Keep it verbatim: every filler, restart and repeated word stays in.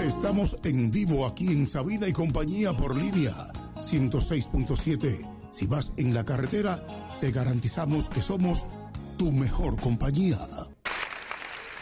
Estamos en vivo aquí en Sabina y Compañía por línea ciento seis punto siete. Si vas en la carretera, te garantizamos que somos tu mejor compañía.